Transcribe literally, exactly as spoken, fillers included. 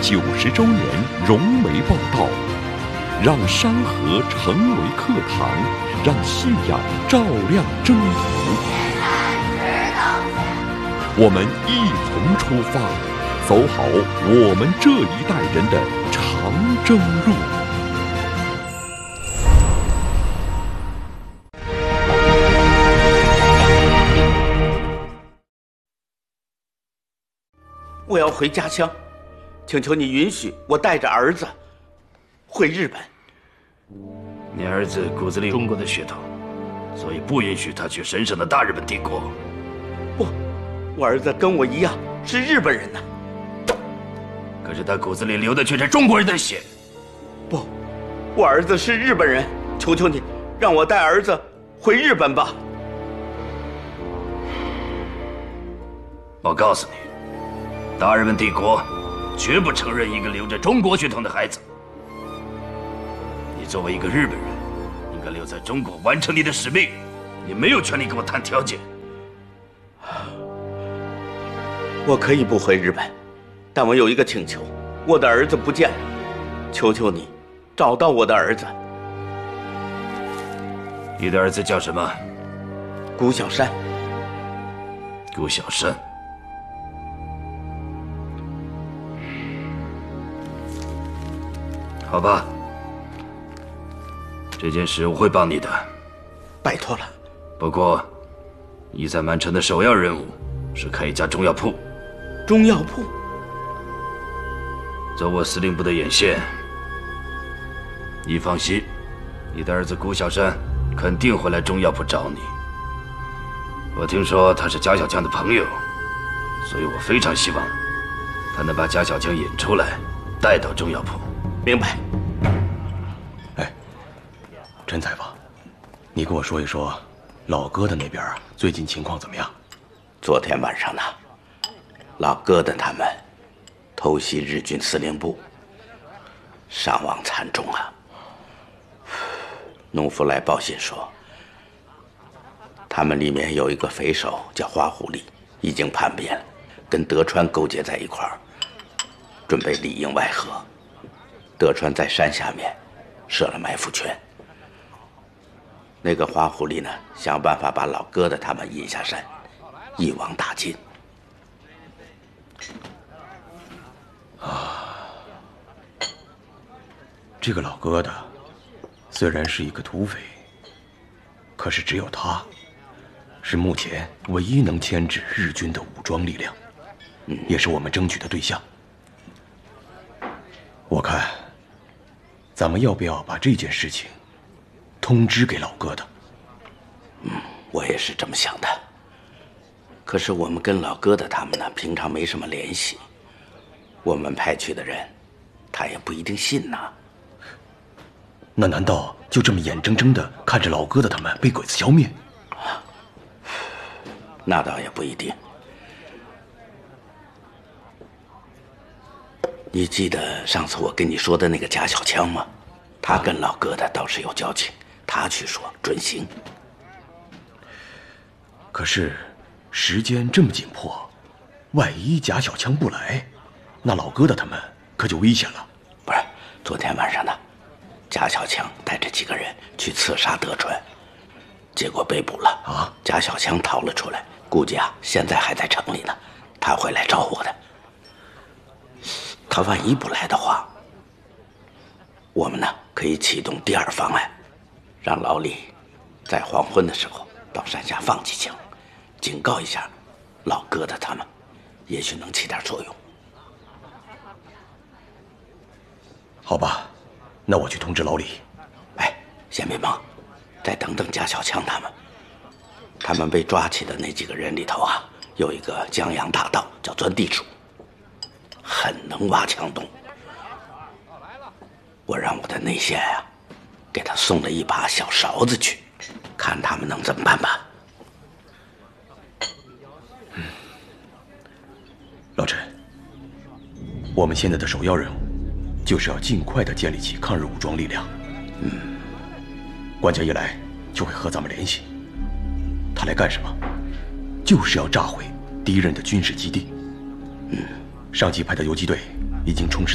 九十周年融媒报道，让山河成为课堂，让信仰照亮征途。我们一同出发，走好我们这一代人的长征路。 我要回家乡，请求你允许我带着儿子回日本。 你儿子骨子里中国的血统，所以不允许他去神圣的大日本帝国。 不，我儿子跟我一样是日本人呐。 可是他骨子里流的却是中国人的血。 不，我儿子是日本人，求求你，让我带儿子回日本吧。 我告诉你，大日本帝国绝不承认一个流着中国血统的孩子。你作为一个日本人，应该留在中国完成你的使命。你没有权利跟我谈条件。 我可以不回日本，但我有一个请求，我的儿子不见了，求求你找到我的儿子。 你的儿子叫什么？ 谷小山。 谷小山。好吧，这件事我会帮你的， 拜托了。 不过，你在满城的首要任务是开一家中药铺。 中药铺？ 做我司令部的眼线。你放心，你的儿子谷小山肯定会来中药铺找你。我听说他是贾小强的朋友，所以我非常希望他能把贾小强引出来，带到中药铺。 明白。 哎，陈采访，你跟我说一说，老疙瘩那边最近情况怎么样？ 昨天晚上呢，老疙瘩他们偷袭日军司令部，伤亡惨重啊。农夫来报信说，他们里面有一个匪首叫花狐狸，已经叛变了，跟德川勾结在一块儿，准备里应外合。德川在山下面设了埋伏圈，那个花狐狸呢，想办法把老疙瘩他们引下山，一网打尽。 啊，这个老疙瘩虽然是一个土匪，可是只有他是目前唯一能牵制日军的武装力量，嗯，也是我们争取的对象。我看咱们要不要把这件事情通知给老疙瘩？ 嗯，我也是这么想的。可是我们跟老疙瘩他们呢，平常没什么联系，我们派去的人，他也不一定信呐。 那难道就这么眼睁睁地看着老疙瘩他们被鬼子消灭？ 那倒也不一定。你记得上次我跟你说的那个贾小强吗？他跟老疙瘩倒是有交情，他去说准行。 可是时间这么紧迫，万一贾小强不来，那老疙瘩他们可就危险了。 不是，昨天晚上呢，贾小强带着几个人去刺杀德川，结果被捕了啊！贾小强逃了出来，估计啊现在还在城里呢，他会来找我的。他万一不来的话，我们呢可以启动第二方案，让老李在黄昏的时候到山下放几枪，警告一下老疙瘩他们，也许能起点作用。 好吧，那我去通知老李。 哎，先别忙，再等等贾小强他们。他们被抓起的那几个人里头啊，有一个江洋大盗叫钻地鼠，很能挖墙洞。我让我的内线啊，给他送了一把小勺子去，看他们能怎么办吧。 嗯，老陈，我们现在的首要任务就是要尽快的建立起抗日武装力量。嗯，关家一来就会和咱们联系，他来干什么？就是要炸毁敌人的军事基地。嗯，上级派的游击队已经充实